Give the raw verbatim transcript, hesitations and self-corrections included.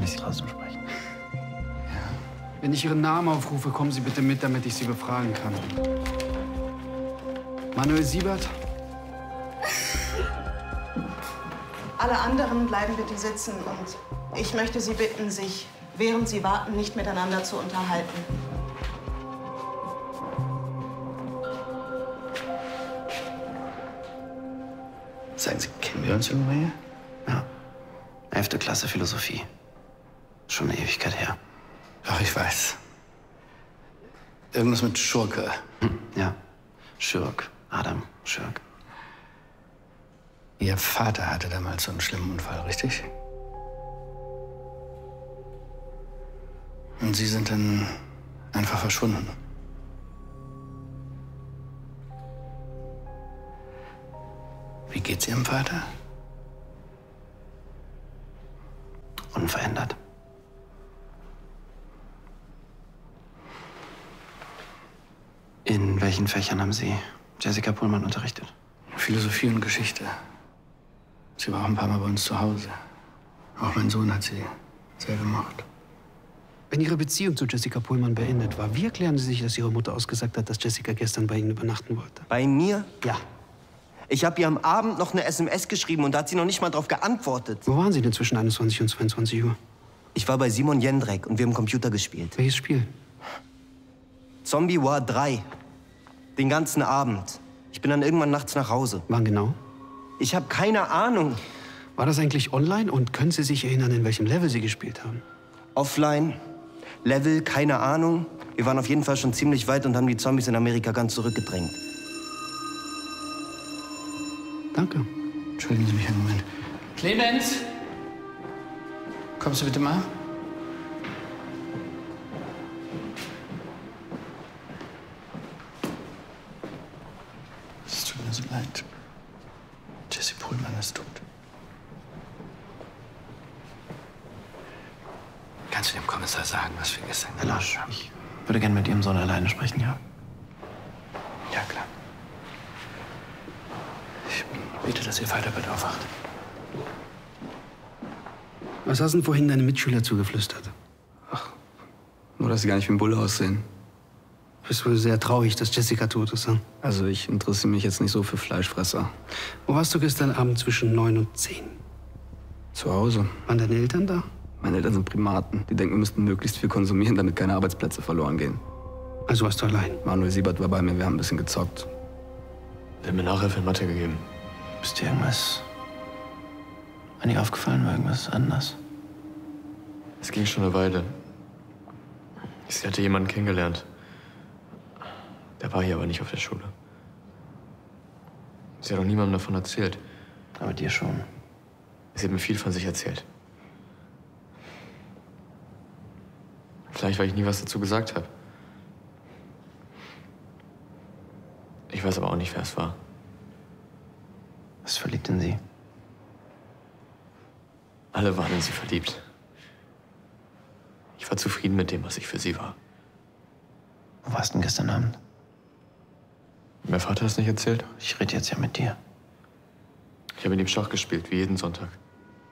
Kann ich Sie draußen sprechen? Ja. Wenn ich Ihren Namen aufrufe, kommen Sie bitte mit, damit ich Sie befragen kann. Manuel Siebert? Alle anderen bleiben bitte sitzen und ich möchte Sie bitten, sich, während Sie warten, nicht miteinander zu unterhalten. Sagen Sie, kennen wir uns irgendwoher? Ja. Elfte Klasse Philosophie. Schon eine Ewigkeit her. Ach, ich weiß. Irgendwas mit Schurke. Hm, ja. Schürk. Adam Schürk. Ihr Vater hatte damals so einen schlimmen Unfall, richtig? Und Sie sind dann einfach verschwunden. Wie geht's Ihrem Vater? Unverändert. In welchen Fächern haben Sie Jessica Pohlmann unterrichtet? Philosophie und Geschichte. Sie war auch ein paar Mal bei uns zu Hause. Auch mein Sohn hat sie sehr gemocht. Wenn Ihre Beziehung zu Jessica Pohlmann beendet war, wie erklären Sie sich, dass Ihre Mutter ausgesagt hat, dass Jessica gestern bei Ihnen übernachten wollte? Bei mir? Ja. Ich habe ihr am Abend noch eine S M S geschrieben und da hat sie noch nicht mal darauf geantwortet. Wo waren Sie denn zwischen einundzwanzig und zweiundzwanzig Uhr? Ich war bei Simon Jendrek und wir haben Computer gespielt. Welches Spiel? Zombie War drei. Den ganzen Abend. Ich bin dann irgendwann nachts nach Hause. Wann genau? Ich habe keine Ahnung. War das eigentlich online und können Sie sich erinnern, in welchem Level Sie gespielt haben? Offline, Level, keine Ahnung. Wir waren auf jeden Fall schon ziemlich weit und haben die Zombies in Amerika ganz zurückgedrängt. Danke. Entschuldigen Sie mich einen Moment. Clemens! Kommst du bitte mal? Es tut mir so leid. Jessie Pohlmann ist tot. Kannst du dem Kommissar sagen, was wir gestern Herr Lasch, ich würde gerne mit Ihrem Sohn alleine sprechen, ja? Ja, klar. Ich bitte, dass Ihr Vater bald aufwacht. Was hast denn vorhin deine Mitschüler zugeflüstert? Ach, nur, dass sie gar nicht wie ein Bulle aussehen. Du bist wohl sehr traurig, dass Jessica tot ist, hm? Also ich interessiere mich jetzt nicht so für Fleischfresser. Wo warst du gestern Abend zwischen neun und zehn? Zu Hause. Waren deine Eltern da? Meine Eltern sind Primaten. Die denken, wir müssten möglichst viel konsumieren, damit keine Arbeitsplätze verloren gehen. Also warst du allein? Manuel Siebert war bei mir, wir haben ein bisschen gezockt. Der hat mir Nachhilfe in Mathe gegeben. Ist dir irgendwas an ihr aufgefallen? War irgendwas anders? Es ging schon eine Weile. Sie hatte jemanden kennengelernt. Der war hier aber nicht auf der Schule. Sie hat auch niemandem davon erzählt. Aber dir schon. Sie hat mir viel von sich erzählt. Vielleicht, weil ich nie was dazu gesagt habe. Ich weiß aber auch nicht, wer es war. Was verliebt in sie? Alle waren in sie verliebt. Ich war zufrieden mit dem, was ich für sie war. Wo warst du denn gestern Abend? Mein Vater hat es nicht erzählt? Ich rede jetzt ja mit dir. Ich habe mit ihm Schach gespielt, wie jeden Sonntag.